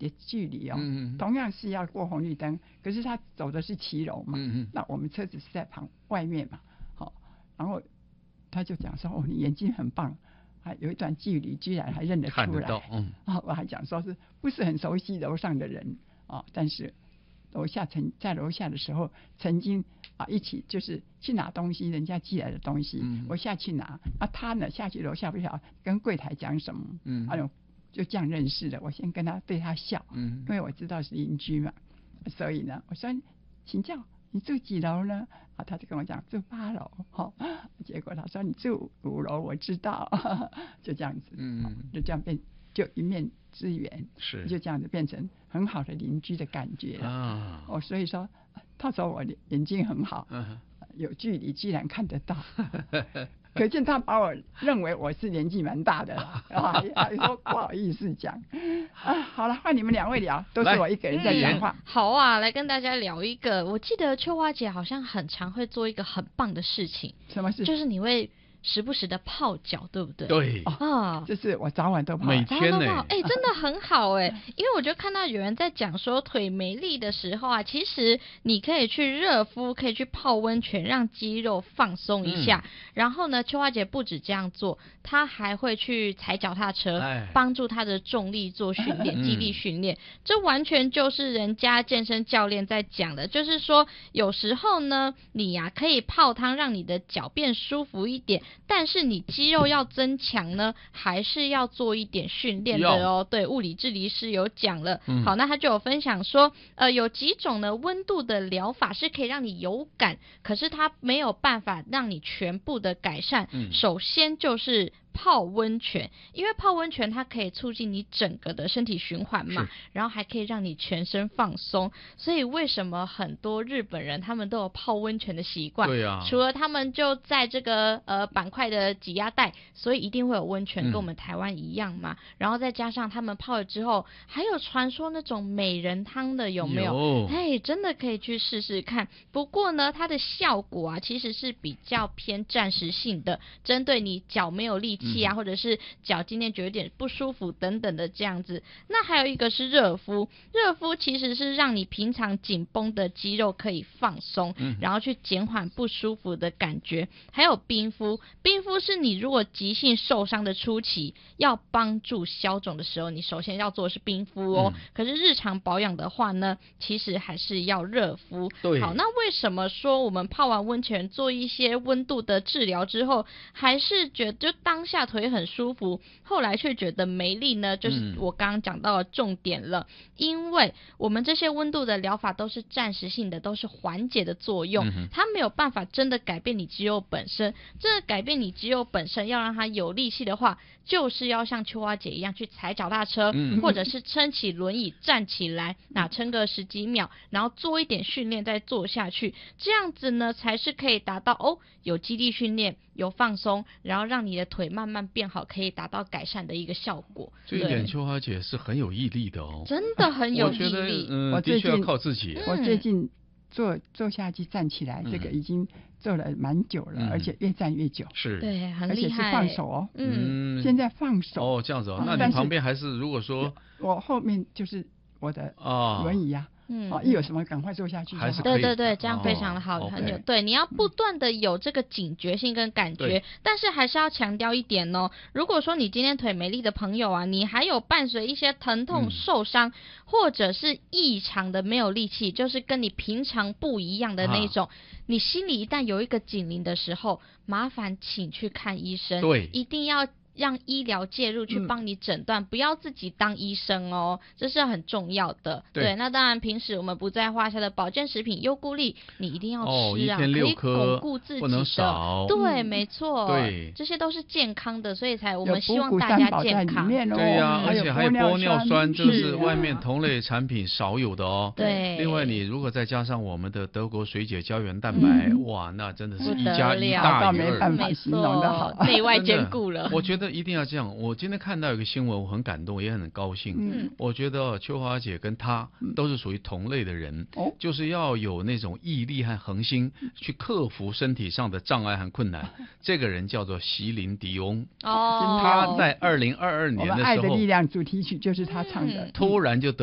的距离哦，同样是要过红绿灯，可是他走的是骑楼嘛，那我们车子是在外面嘛，好，然后他就讲说哦，你眼睛很棒，还有一段距离居然还认得出来， 看得到， 我还讲说是不是很熟悉楼上的人啊，但是在楼下的时候曾经一起就是去拿东西，人家寄来的东西，我下去拿，他呢下去楼下不晓得跟柜台讲什么，就这样认识了。我先对他笑，因为我知道是邻居嘛，所以呢，我说请教你住几楼呢？他就跟我讲住8楼，结果他说你住5楼，我知道，就这样子，就这样就一面之缘， 是就这样子变成很好的邻居的感觉了。所以说他说我眼睛很好，有距离居然看得到。可见他把我认为我是年纪蛮大的了，还说不好意思讲。好了，换你们2位聊，都是我一个人在讲话。 好啊，来跟大家聊一个。我记得秋花姐好像很常会做一个很棒的事情。 什么事？ 就是你会时不时的泡脚，对不对？ 对就是我早晚都泡， 每天呢， 真的很好因为我就看到有人在讲说腿没力的时候其实你可以去热敷，可以去泡温泉，让肌肉放松一下。然后呢，秋花姐不止这样做，她还会去踩脚踏车，帮助她的重力做训练、肌力训练。这完全就是人家健身教练在讲的，就是说有时候呢，你可以泡汤让你的脚变舒服一点。但是你肌肉要增强呢，还是要做一点训练的哦。对，物理治疗师有讲了。好，那他就有分享说，有几种呢温度的疗法是可以让你有感，可是它没有办法让你全部的改善。首先就是泡温泉，因为泡温泉它可以促进你整个的身体循环嘛，然后还可以让你全身放松。所以为什么很多日本人他们都有泡温泉的习惯？对啊，除了他们就在这个板块的挤压带，所以一定会有温泉，跟我们台湾一样嘛。然后再加上他们泡了之后，还有传说那种美人汤的，有没有？真的可以去试试看。不过呢，它的效果其实是比较偏暂时性的，针对你脚没有力气或者是脚今天觉得有点不舒服等等的这样子。那还有一个是热敷，热敷其实是让你平常紧绷的肌肉可以放松，然后去减缓不舒服的感觉。还有冰敷，冰敷是你如果急性受伤的初期要帮助消肿的时候，你首先要做的是冰敷哦。可是日常保养的话呢，其实还是要热敷。好，那为什么说我们泡完温泉做一些温度的治疗之后，还是觉得就当下腿很舒服，后来却觉得没力呢？就是我刚刚讲到的重点了。因为我们这些温度的疗法都是暂时性的，都是缓解的作用，它没有办法真的改变你肌肉本身。真的改变你肌肉本身，要让它有力气的话，就是要像秋花姐一样去踩脚踏车，或者是撑起轮椅站起来，撑个10几秒，然后做一点训练再做下去，这样子呢才是可以达到有肌力训练，有放松，然后让你的腿慢慢变好，可以达到改善的一个效果。 这一点秋花姐是很有毅力的真的很有毅力。 我的确要靠自己。 我最近坐下去站起来，这个已经做了蛮久了，而且越站越久。 是， 对，很厉害， 而且是放手现在放手这样子那你旁边还是如果说我后面就是我的轮椅一有什么赶快坐下去。 还是可以。 对，这样非常的好，很久。对，你要不断的有这个警觉性跟感觉，但是还是要强调一点如果说你今天腿没力的朋友你还有伴随一些疼痛、受伤，或者是异常的没有力气，就是跟你平常不一样的那种，你心里一旦有一个警铃的时候，麻烦请去看医生。对，一定要让医疗介入去帮你诊断，不要自己当医生这是很重要的。对，那当然平时我们不在话下的保健食品优固力你一定要吃一天6颗， 可以巩固自己的， 不能少。 对，没错，对，这些都是健康的，所以我们希望大家健康。 对呀，而且还有玻尿酸，这是外面同类产品少有的对， 另外你如果再加上我们的德国水解胶原蛋白，哇，那真的是1+1大于2， 没办法形容的好， 内外兼顾了。 我觉得一定要这样。我今天看到一个新闻，我很感动，也很高兴。我觉得秋花姐跟她都是属于同类的人，就是要有那种毅力和恒心，去克服身体上的障碍和困难。这个人叫做席琳迪翁。他在2022年的时候，《 爱的力量》主题曲就是他唱的， 突然就